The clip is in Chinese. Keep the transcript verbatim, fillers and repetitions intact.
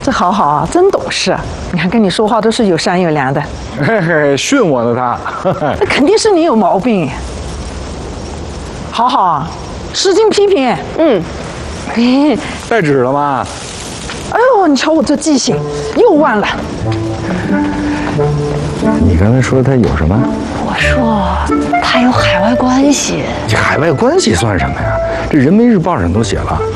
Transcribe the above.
这好好啊，真懂事。你看跟你说话都是有商有量的。 嘿嘿，训我呢他。 那肯定是你有毛病。好好啊，使劲批评。嗯。哎， 带纸了吗？ 哎呦，你瞧我这记性，又忘了。 你刚才说他有什么？ 我说他有海外关系。 这海外关系算什么呀？这人民日报上都写了，